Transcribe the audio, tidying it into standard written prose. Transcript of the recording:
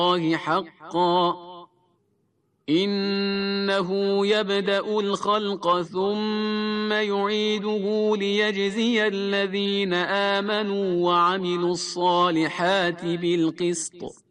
الله حقا إنه يبدأ الخلق ثم يعيده ليجزي الذين آمنوا وعملوا الصالحات بالقسط